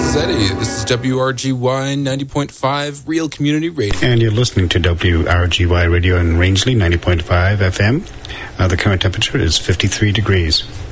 is Eddie. This is WRGY 90.5 Real Community Radio. And you're listening to WRGY Radio in Rangeley 90.5 FM. The current temperature is 53 degrees.